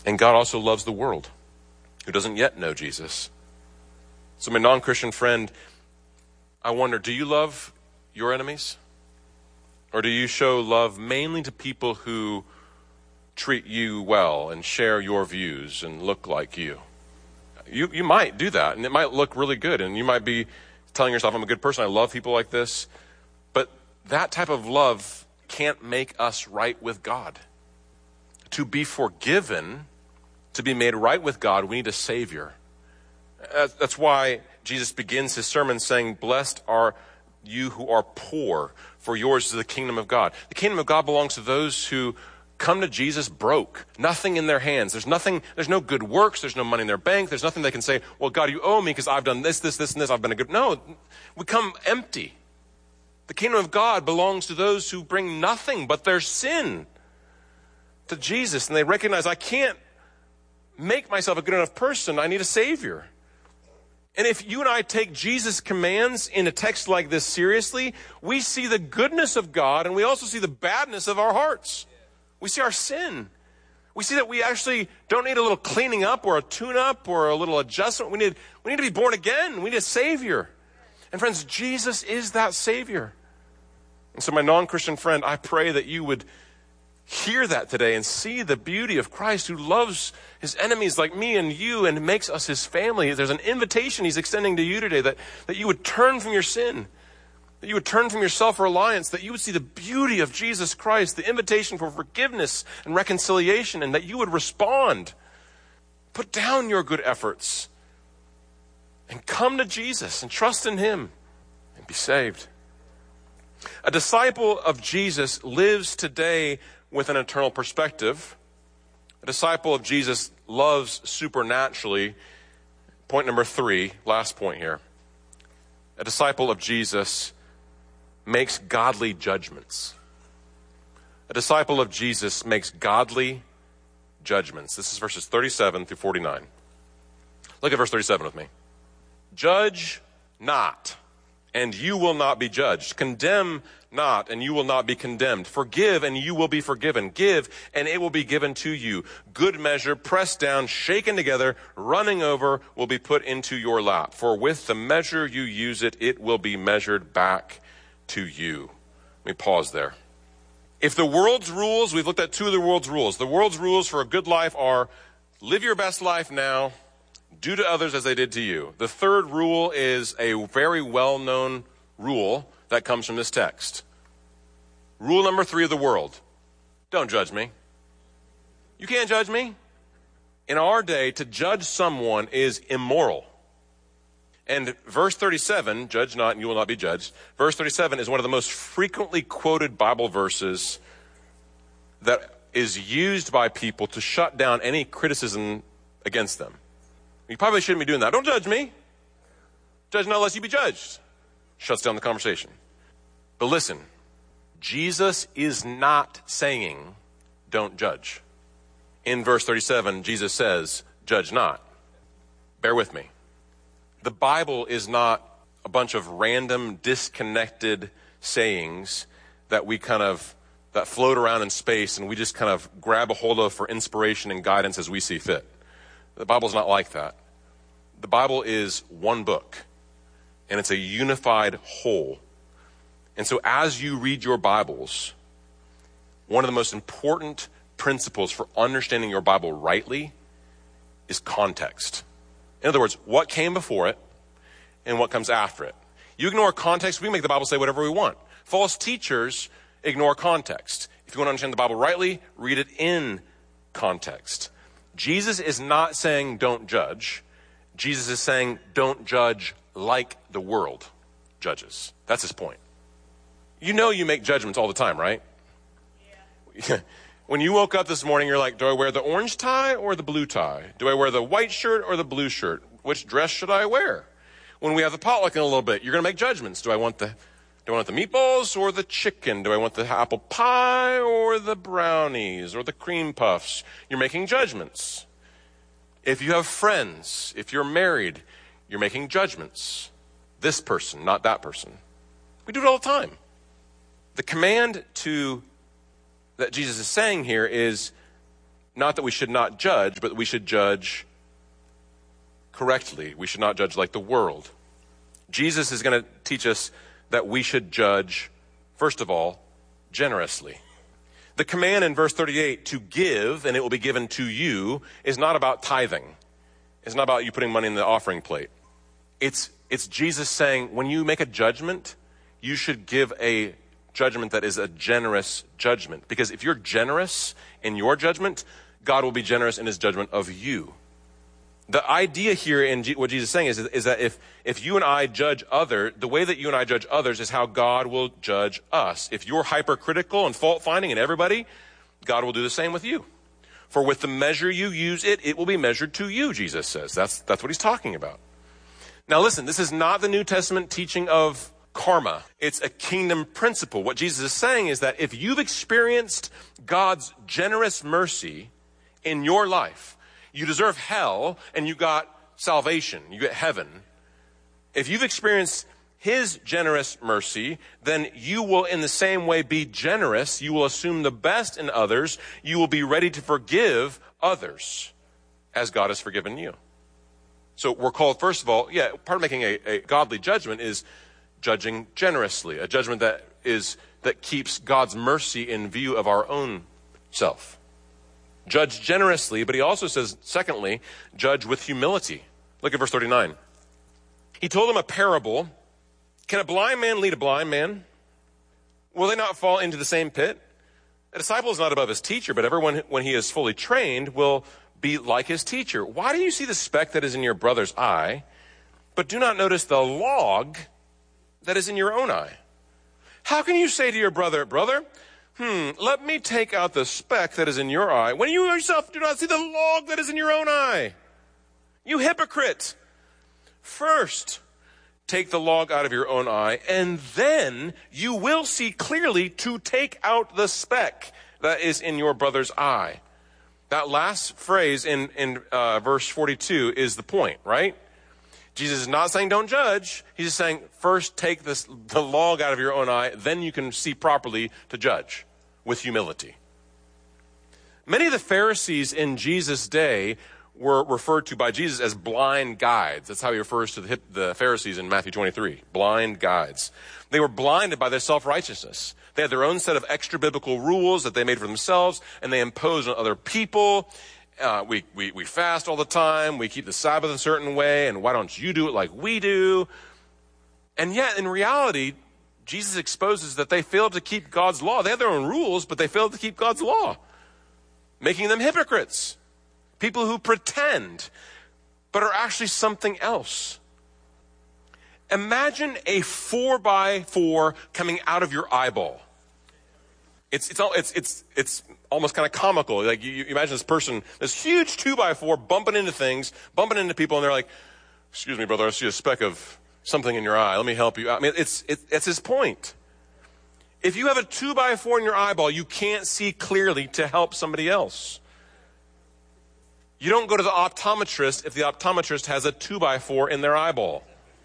And God also loves the world who doesn't yet know Jesus. So my non-Christian friend, I wonder, do you love your enemies? Or do you show love mainly to people who treat you well and share your views and look like you? You might do that, and it might look really good, and you might be telling yourself, I'm a good person, I love people like this. But that type of love can't make us right with God. To be forgiven, to be made right with God, we need a Savior. That's why Jesus begins his sermon saying, blessed are you who are poor, for yours is the kingdom of God. The kingdom of God belongs to those who come to Jesus broke, nothing in their hands. There's no good works, there's no money in their bank, there's nothing they can say, well, God, you owe me because I've done this, and this, I've been a good... No, we come empty. The kingdom of God belongs to those who bring nothing but their sin to Jesus, and they recognize, I can't make myself a good enough person, I need a Savior. And if you and I take Jesus' commands in a text like this seriously, we see the goodness of God, and we also see the badness of our hearts. We see our sin. We see that we actually don't need a little cleaning up or a tune-up or a little adjustment. We need to be born again. We need a Savior. And friends, Jesus is that Savior. And so my non-Christian friend, I pray that you would hear that today and see the beauty of Christ who loves his enemies like me and you and makes us his family. There's an invitation he's extending to you today that you would turn from your sin, that you would turn from your self-reliance, that you would see the beauty of Jesus Christ, the invitation for forgiveness and reconciliation, and that you would respond. Put down your good efforts and come to Jesus and trust in him and be saved. A disciple of Jesus lives today with an eternal perspective. A disciple of Jesus loves supernaturally. Point number 3, last point here. A disciple of Jesus makes godly judgments. A disciple of Jesus makes godly judgments. This is verses 37 through 49. Look at verse 37 with me. Judge not, and you will not be judged. Condemn not, and you will not be condemned. Forgive, and you will be forgiven. Give, and it will be given to you. Good measure, pressed down, shaken together, running over, will be put into your lap. For with the measure you use it, it will be measured back to you. Let me pause there. If the world's rules, we've looked at 2 of the world's rules. The world's rules for a good life are live your best life now, do to others as they did to you. The third rule is a very well-known rule that comes from this text. Rule number 3 of the world. Don't judge me. You can't judge me. In our day, to judge someone is immoral. And verse 37, judge not and you will not be judged. Verse 37 is one of the most frequently quoted Bible verses that is used by people to shut down any criticism against them. You probably shouldn't be doing that. Don't judge me. Judge not lest you be judged. Shuts down the conversation. But listen, Jesus is not saying don't judge. In verse 37, Jesus says, judge not. Bear with me. The Bible is not a bunch of random, disconnected sayings that that float around in space and we just kind of grab a hold of for inspiration and guidance as we see fit. The Bible's not like that. The Bible is one book, and it's a unified whole. And so as you read your Bibles, one of the most important principles for understanding your Bible rightly is context. In other words, what came before it and what comes after it. You ignore context, we make the Bible say whatever we want. False teachers ignore context. If you want to understand the Bible rightly, read it in context. Jesus is not saying don't judge. Jesus is saying don't judge like the world judges. That's his point. You know you make judgments all the time, right? Yeah. When you woke up this morning, you're like, do I wear the orange tie or the blue tie? Do I wear the white shirt or the blue shirt? Which dress should I wear? When we have the potluck in a little bit, you're going to make judgments. Do I want the meatballs or the chicken? Do I want the apple pie or the brownies or the cream puffs? You're making judgments. If you have friends, if you're married, you're making judgments. This person, not that person. We do it all the time. The command that Jesus is saying here is not that we should not judge, but we should judge correctly. We should not judge like the world. Jesus is going to teach us that we should judge, first of all, generously. The command in verse 38 to give and it will be given to you is not about tithing. It's not about you putting money in the offering plate. It's Jesus saying when you make a judgment, you should give a judgment that is a generous judgment. Because if you're generous in your judgment, God will be generous in his judgment of you. The idea here in what Jesus is saying is that if you and I judge the way that you and I judge others is how God will judge us. If you're hypercritical and fault-finding in everybody, God will do the same with you. For with the measure you use it will be measured to you, Jesus says. That's what he's talking about. Now listen, this is not the New Testament teaching of karma. It's a kingdom principle. What Jesus is saying is that if you've experienced God's generous mercy in your life, you deserve hell and you got salvation. You get heaven. If you've experienced his generous mercy, then you will in the same way be generous. You will assume the best in others. You will be ready to forgive others as God has forgiven you. So we're called, first of all, part of making a godly judgment is judging generously, a judgment that keeps God's mercy in view of our own self. Judge generously, but he also says, secondly, judge with humility. Look at verse 39. He told them a parable. Can a blind man lead a blind man? Will they not fall into the same pit? A disciple is not above his teacher, but everyone, when he is fully trained, will be like his teacher. Why do you see the speck that is in your brother's eye, but do not notice the log that is in your own eye? How can you say to your brother, let me take out the speck that is in your eye, when you yourself do not see the log that is in your own eye? You hypocrite! First, take the log out of your own eye, and then you will see clearly to take out the speck that is in your brother's eye. That last phrase in verse 42 is the point, right? Jesus is not saying don't judge. He's just saying first take the log out of your own eye, then you can see properly to judge with humility. Many of the Pharisees in Jesus' day were referred to by Jesus as blind guides. That's how he refers to the Pharisees in Matthew 23, blind guides. They were blinded by their self-righteousness. They had their own set of extra biblical rules that they made for themselves, and they imposed on other people. We fast all the time. We keep the Sabbath a certain way, and why don't you do it like we do? And yet, in reality, Jesus exposes that they failed to keep God's law. They had their own rules, but they failed to keep God's law, making them hypocrites. People who pretend, but are actually something else. Imagine a 4x4 coming out of your eyeball. It's almost kind of comical. Like you imagine this person, this huge 2x4 bumping into things, bumping into people, and they're like, "Excuse me, brother, I see a speck of something in your eye. Let me help you out." I mean, it's his point. If you have a 2x4 in your eyeball, you can't see clearly to help somebody else. You don't go to the optometrist if the optometrist has a 2x4 in their eyeball.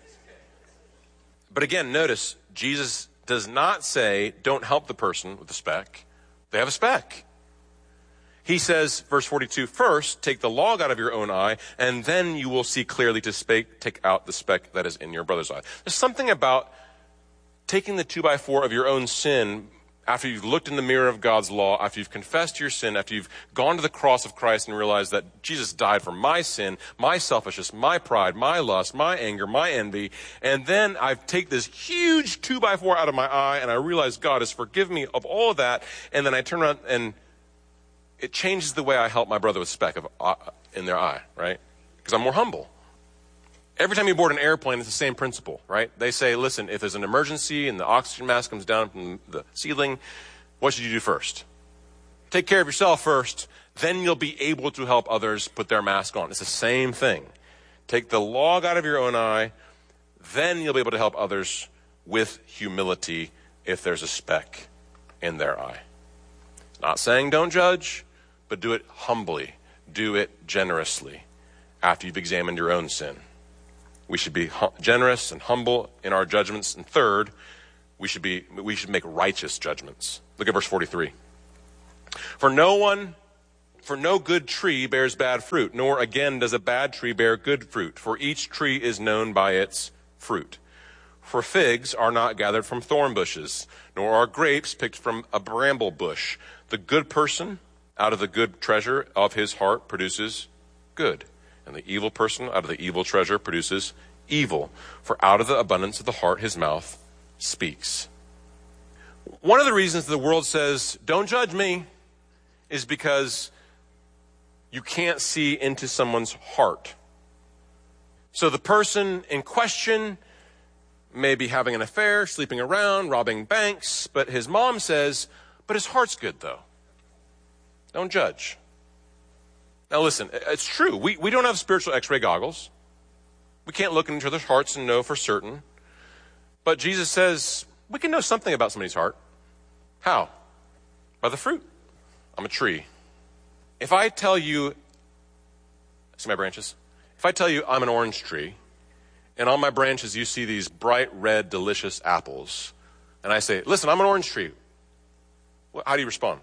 But again, notice, Jesus does not say, don't help the person with the speck. They have a speck. He says, verse 42, first, take the log out of your own eye, and then you will see clearly to take out the speck that is in your brother's eye. There's something about taking the 2x4 of your own sin after you've looked in the mirror of God's law, after you've confessed your sin, after you've gone to the cross of Christ and realized that Jesus died for my sin, my selfishness, my pride, my lust, my anger, my envy, and then I take this huge 2x4 out of my eye and I realize God has forgiven me of all of that, and then I turn around and it changes the way I help my brother with a speck in their eye, right? Because I'm more humble. Every time you board an airplane, it's the same principle, right? They say, listen, if there's an emergency and the oxygen mask comes down from the ceiling, what should you do first? Take care of yourself first, then you'll be able to help others put their mask on. It's the same thing. Take the log out of your own eye, then you'll be able to help others with humility if there's a speck in their eye. Not saying don't judge, but do it humbly. Do it generously after you've examined your own sin. We should be generous and humble in our judgments. And third, we should make righteous judgments. Look at verse 43. For no one For no good tree bears bad fruit, nor again does a bad tree bear good fruit, for each tree is known by its fruit. For figs are not gathered from thorn bushes, nor are grapes picked from a bramble bush. The good person out of the good treasure of his heart produces good, and the evil person out of the evil treasure produces evil. For out of the abundance of the heart his mouth speaks. One of the reasons the world says, don't judge me, is because you can't see into someone's heart. So the person in question may be having an affair, sleeping around, robbing banks, but his mom says, but his heart's good though. Don't judge. Now listen, it's true. We don't have spiritual x-ray goggles. We can't look into each other's hearts and know for certain. But Jesus says we can know something about somebody's heart. How? By the fruit. I'm a tree. If I tell you, see my branches? If I tell you I'm an orange tree, and on my branches you see these bright red delicious apples, and I say, listen, I'm an orange tree. How do you respond?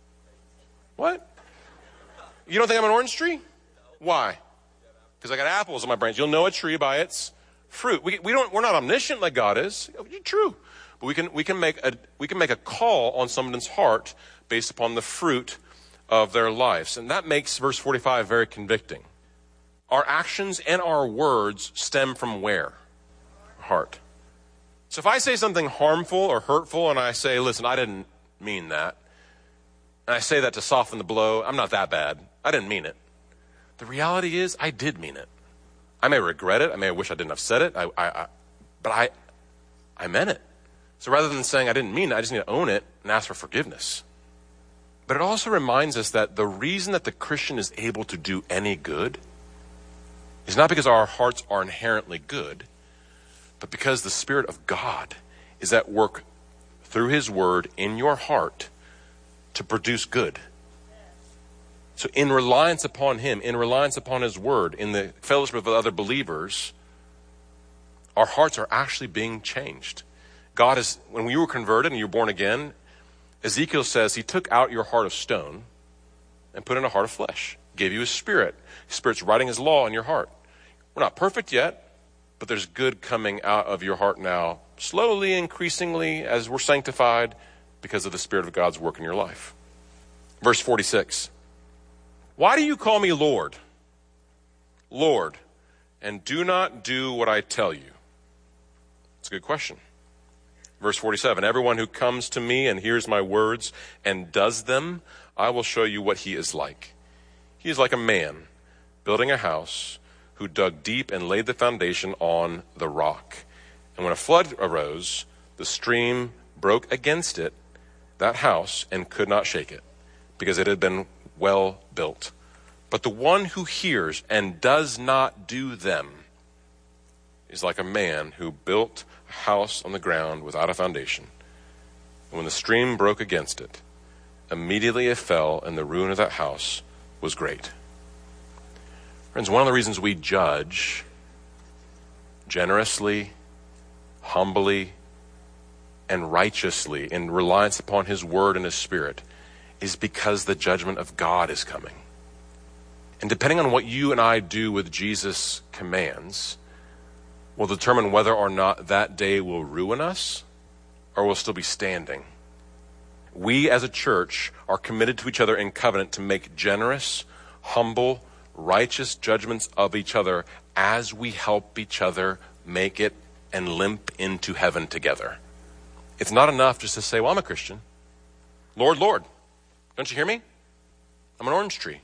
What? You don't think I'm an orange tree? Why? Because I got apples on my branch. You'll know a tree by its fruit. We're not omniscient like God is. True. But we can make a call on someone's heart based upon the fruit of their lives. And that makes verse 45 very convicting. Our actions and our words stem from where? Heart. So if I say something harmful or hurtful and I say, listen, I didn't mean that, and I say that to soften the blow, I'm not that bad. I didn't mean it. The reality is I did mean it. I may regret it. I may wish I didn't have said it. But I meant it. So rather than saying I didn't mean it, I just need to own it and ask for forgiveness. But it also reminds us that the reason that the Christian is able to do any good is not because our hearts are inherently good, but because the Spirit of God is at work through his word in your heart to produce good. So in reliance upon him, in reliance upon his word, in the fellowship of other believers, our hearts are actually being changed. God is, when you were converted and you were born again, Ezekiel says he took out your heart of stone and put in a heart of flesh. Gave you his spirit. His spirit's writing his law in your heart. We're not perfect yet, but there's good coming out of your heart now, slowly, increasingly, as we're sanctified because of the Spirit of God's work in your life. Verse 46. Why do you call me Lord, Lord, and do not do what I tell you? It's a good question. Verse 47, everyone who comes to me and hears my words and does them, I will show you what he is like. He is like a man building a house who dug deep and laid the foundation on the rock. And when a flood arose, the stream broke against it, that house, and could not shake it, because it had been well built. But the one who hears and does not do them is like a man who built a house on the ground without a foundation. And when the stream broke against it, immediately it fell, and the ruin of that house was great. Friends, one of the reasons we judge generously, humbly, and righteously in reliance upon his word and his spirit is because the judgment of God is coming. And depending on what you and I do with Jesus' commands will determine whether or not that day will ruin us or will still be standing. We as a church are committed to each other in covenant to make generous, humble, righteous judgments of each other as we help each other make it and limp into heaven together. It's not enough just to say, well, I'm a Christian. Lord, Lord. Don't you hear me? I'm an orange tree.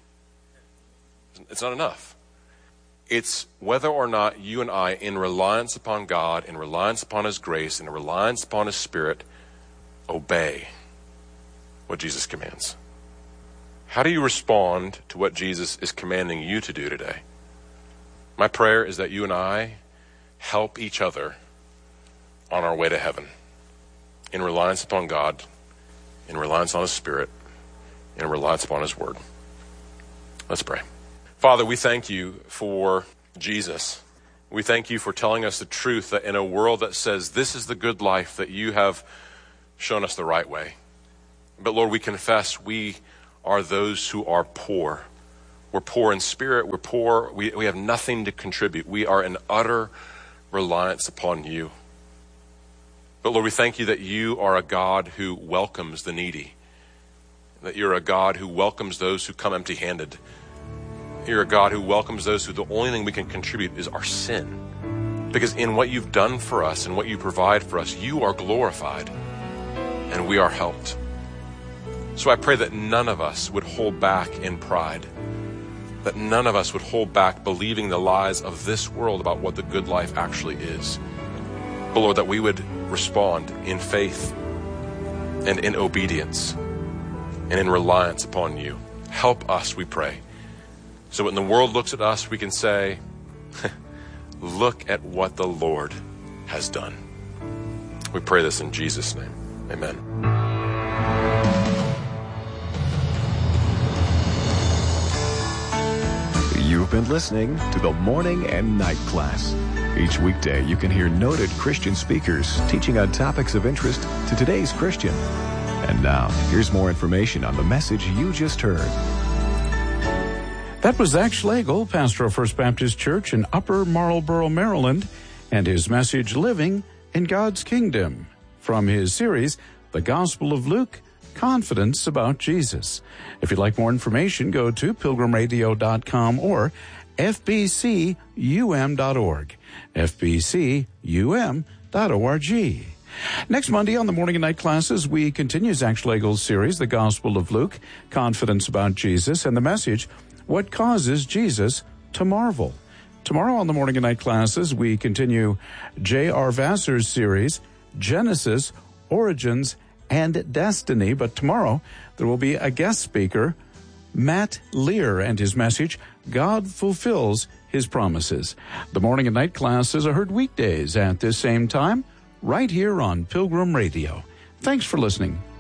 It's not enough. It's whether or not you and I, in reliance upon God, in reliance upon his grace, in reliance upon his spirit, obey what Jesus commands. How do you respond to what Jesus is commanding you to do today? My prayer is that you and I help each other on our way to heaven in reliance upon God, in reliance on his spirit, in reliance upon his word. Let's pray. Father, we thank you for Jesus. We thank you for telling us the truth that in a world that says this is the good life, that you have shown us the right way. But Lord, we confess we are those who are poor. We're poor in spirit. We're poor. We have nothing to contribute. We are in utter reliance upon you. But Lord, we thank you that you are a God who welcomes the needy, that you're a God who welcomes those who come empty-handed. You're a God who welcomes those who the only thing we can contribute is our sin. Because in what you've done for us and what you provide for us, you are glorified and we are helped. So I pray that none of us would hold back in pride, that none of us would hold back believing the lies of this world about what the good life actually is. But Lord, that we would respond in faith and in obedience and in reliance upon you. Help us, we pray. So when the world looks at us, we can say, look at what the Lord has done. We pray this in Jesus' name. Amen. You've been listening to the Morning and Night Class. Each weekday, you can hear noted Christian speakers teaching on topics of interest to today's Christian. And now, here's more information on the message you just heard. That was Zach Schlegel, pastor of First Baptist Church in Upper Marlboro, Maryland, and his message, Living in God's Kingdom, from his series, The Gospel of Luke, Confidence About Jesus. If you'd like more information, go to pilgrimradio.com or fbcum.org. fbcum.org. Next Monday on the Morning and Night Classes, we continue Zach Schlegel's series, The Gospel of Luke, Confidence About Jesus, and the message, What Causes Jesus to Marvel. Tomorrow on the Morning and Night Classes, we continue J.R. Vassar's series, Genesis, Origins, and Destiny. But tomorrow, there will be a guest speaker, Matt Lear, and his message, God Fulfills His Promises. The Morning and Night Classes are heard weekdays at this same time, right here on Pilgrim Radio. Thanks for listening.